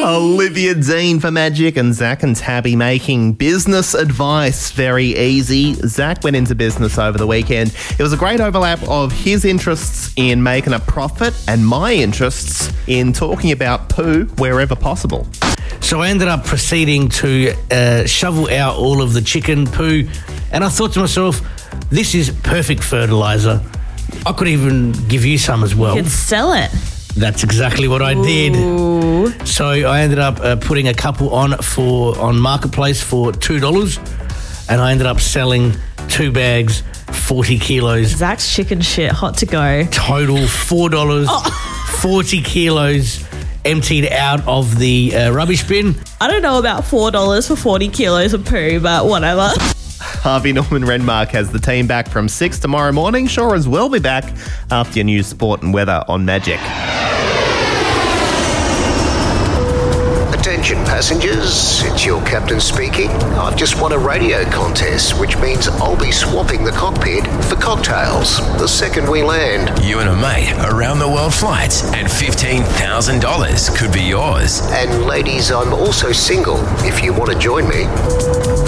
Olivia Dean for Magic and Zach and Tabby making business advice very easy. Zach went into business over the weekend. It was a great overlap of his interests in making a profit and my interests in talking about poo wherever possible. So I ended up proceeding to shovel out all of the chicken poo, and I thought to myself, this is perfect fertiliser. I could even give you some as well. You could sell it. That's exactly what I did. So I ended up putting a couple on Marketplace for $2, and I ended up selling 2 bags, 40 kilos. Zach's chicken shit, hot to go. Total $4, 40 kilos emptied out of the rubbish bin. I don't know about $4 for 40 kilos of poo, but whatever. Harvey Norman Renmark has the team back from 6 tomorrow morning. Shorers will be back after your news, sport and weather on Magic. Attention passengers, it's your captain speaking. I've just won a radio contest, which means I'll be swapping the cockpit for cocktails the second we land. You and a mate around the world flights and $15,000 could be yours. And ladies, I'm also single if you want to join me.